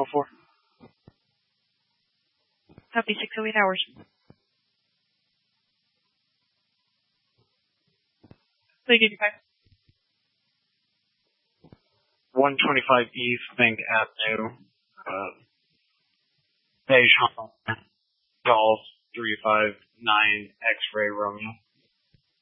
4. Copy 608 hours. So you did your 125 East Bank Avenue, Beige Golf 359 X-Ray Romeo.